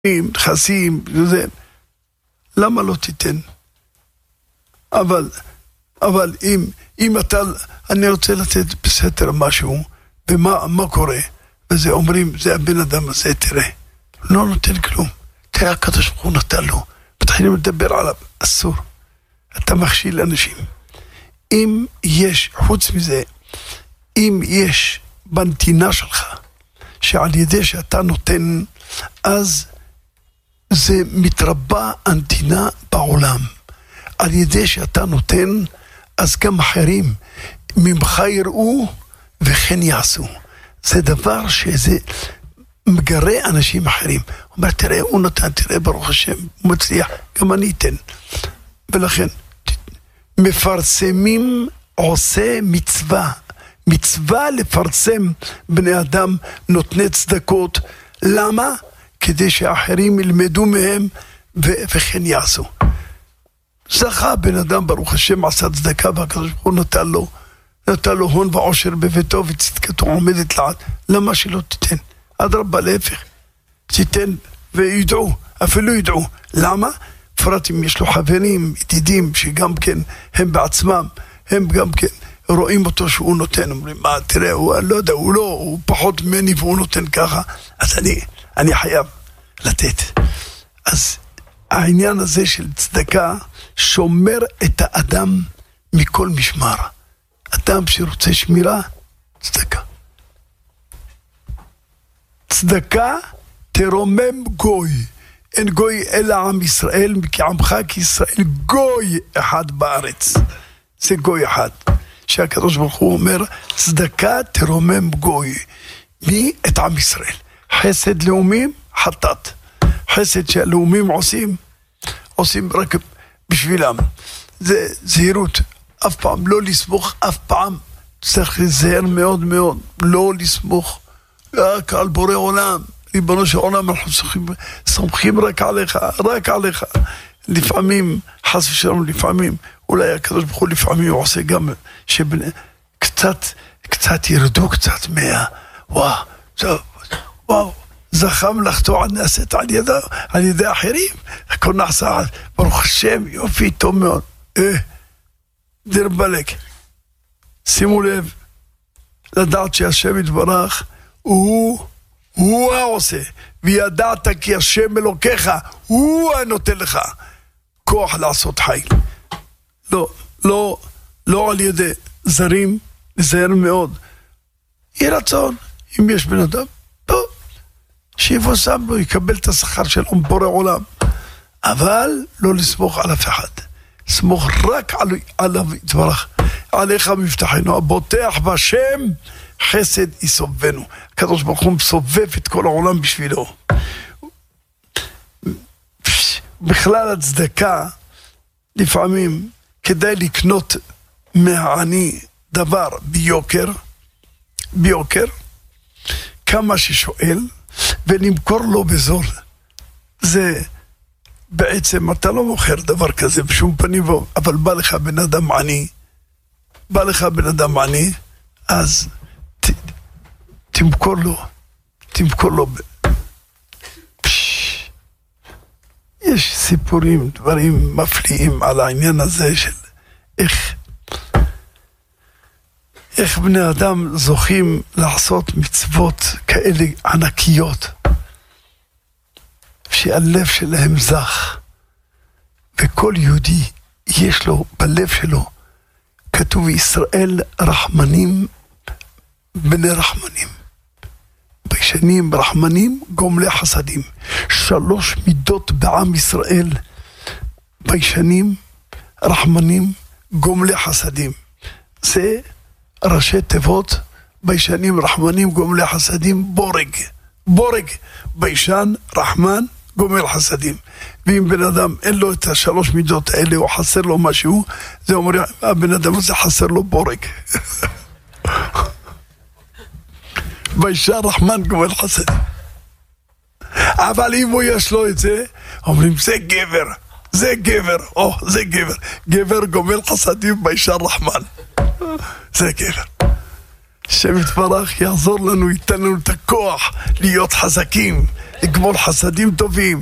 נכסים, למה לא תיתן? אבל אם אתה, אני רוצה לתת בסתר משהו, ומה קורה? וזה אומרים, זה הבן אדם הזה, תראה, לא נותן כלום. תראה, הקדוש ברוך הוא נתן לו, מתחילים לדבר עליו, אסור. אתה מכשיל אנשים. אם יש, חוץ מזה, אם יש בנתינה שלך, שעל ידי שאתה נותן, אז זה מתרבה הנתינה בעולם. על ידי שאתה נותן, אז גם אחרים ממך יראו וכן יעשו. זה דבר שזה מגרה אנשים אחרים. הוא אומר, תראה, הוא נתן, תראה, ברוך השם, הוא מצליח, גם אני אתן. ולכן, מפרסמים עושה מצווה. מצווה לפרסם בני אדם נותני צדקות. למה? כדי שאחרים ילמדו מהם וכן יעשו. זכה בן אדם, ברוך השם, עשה צדקה, והקדוש ברוך הוא נתן לו הון ועושר בביתו, וצדקתו עומדת לעד. למה שלא תיתן? אדרבה, להפך. תיתן וידעו, אפילו ידעו. למה? בפרט אם יש לו חברים, ידידים, שגם כן, הם בעצמם, הם גם כן רואים אותו שהוא נותן. אומרים, מה, תראה, הוא לא יודע, הוא פחות ממני והוא נותן ככה. אז אני חייב לתת. אז העניין הזה של צדקה שומר את האדם מכל משמר. אדם שרוצה שמירה, צדקה. צדקה תרומם גוי. אין גוי אלא עם ישראל, כי עמך כישראל גוי אחד בארץ. זה גוי אחד. שהקדוש ברוך הוא אומר, צדקה תרומם גוי. מי? את עם ישראל. חסד לאומים, חטאת. חסד שהלאומים עושים רק בשבילם. זה זהירות. אף פעם לא לסמוך, אף פעם צריך לזהר מאוד מאוד. לא לסמוך רק על בורא עולם. ריבונו של עולם, אנחנו סומכים רק עליך. לפעמים, חס ושלום, לפעמים, אולי הקדוש ברוך הוא לפעמים עושה גם קצת ירדו קצת וואו, זכה מלאכתו נעשית על ידי אחרים, הכל נעשה, ברוך השם, יופי, טוב מאוד. דיר בלק, שימו לב, לדעת שהשם יתברך, הוא העושה, וידעת כי השם אלוקיך, הוא הנותן לך כוח לעשות חיל. לא על ידי זרים, לזהר מאוד. יהיה רצון, אם יש בן אדם, טוב, שיפורסם לו, יקבל את השכר של בורא עולם. אבל לא לסמוך על אף אחד. סמוך רק עליו יתברך. עליך מבטחנו, הבוטח בשם, חסד יסובנו. הקדוש ברוך הוא מסובב את כל העולם בשבילו. בכלל הצדקה, לפעמים, כדי לקנות מהעני דבר ביוקר, כמה ששואל, ולמכור לו בזול. זה בעצם, אתה לא מוכר דבר כזה בשום פנים, אבל בא לך בן אדם עני, אז תמכור לו. יש סיפורים, דברים מפליאים על העניין הזה של איך בני אדם זוכים לעשות מצוות כאלה ענקיות, שהלב שלהם זך, וכל יהודי יש לו בלב שלו, כתוב ישראל רחמנים בני רחמנים, ביישנים רחמנים גומלי חסדים. 3 מידות בעם ישראל, ביישנים רחמנים גומלי חסדים. זה ראשי תיבות, ביישנים רחמנים גומלי חסדים, בורג, ביישן רחמן גומל חסדים. ואם בן אדם אין לו את 3 מידות האלה, או חסר לו משהו, זה אומר, הבן אדם הזה חסר לו בורג. ביישן רחמן גומל חסדים. אבל אם הוא יש לו את זה, אומרים, זה גבר, גבר גומל חסדים, ביישן רחמן. זה גבר. השם יתברך יעזור לנו, ייתן לנו את הכוח להיות חזקים, לגמול חסדים טובים.